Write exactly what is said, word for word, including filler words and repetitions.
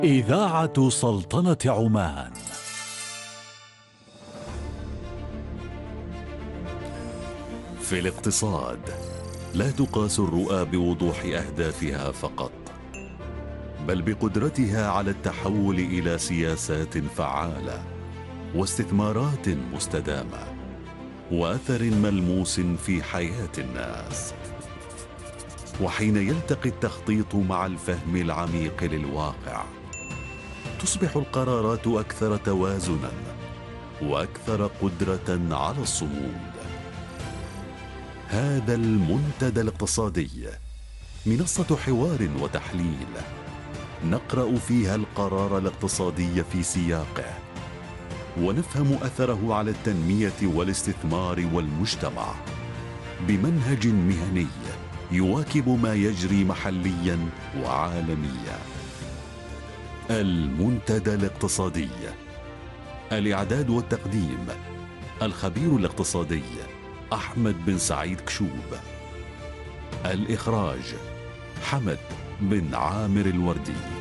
إذاعة سلطنة عمان. في الاقتصاد لا تقاس الرؤى بوضوح أهدافها فقط، بل بقدرتها على التحول إلى سياسات فعالة واستثمارات مستدامة وأثر ملموس في حياة الناس. وحين يلتقي التخطيط مع الفهم العميق للواقع، تصبح القرارات أكثر توازناً وأكثر قدرة على الصمود. هذا المنتدى الاقتصادي منصة حوار وتحليل، نقرأ فيها القرار الاقتصادي في سياقه، ونفهم أثره على التنمية والاستثمار والمجتمع بمنهج مهني يواكب ما يجري محليا وعالميا. المنتدى الاقتصادي، الإعداد والتقديم الخبير الاقتصادي أحمد بن سعيد كشوب، الإخراج حمد بن عامر الوردي.